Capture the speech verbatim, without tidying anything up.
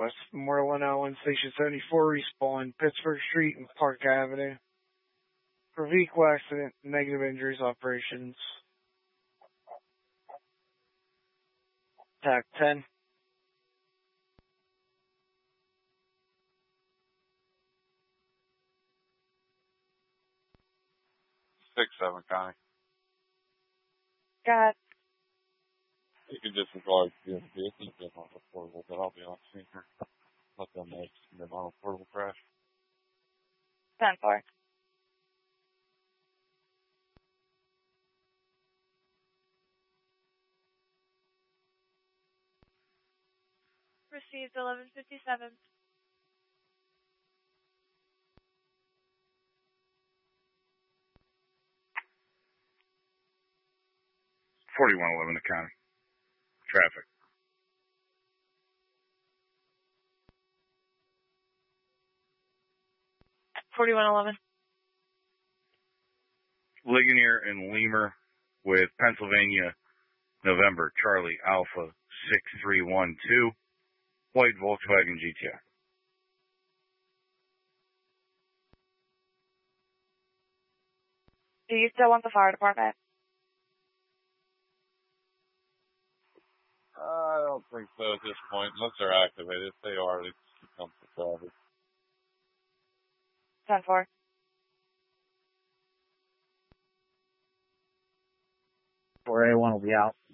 West Memorial Island, Station seventy-four, respawn, Pittsburgh Street and Park Avenue. For vehicle accident, negative injuries operations. Tac ten. Six seven, Connie. Got. You can disregard the vehicle, get on reportable, but I'll be on scene here. Let them know it's an unreportable crash. ten four. Received eleven fifty-seven. forty-one eleven to County. Traffic. forty-one eleven. Ligonier and Lemur with Pennsylvania, November, Charlie Alpha six three one two, white Volkswagen G T I. Do you still want the fire department? I don't think so at this point, unless they're activated. If they are, they just come for traffic. ten four. four A one will be out.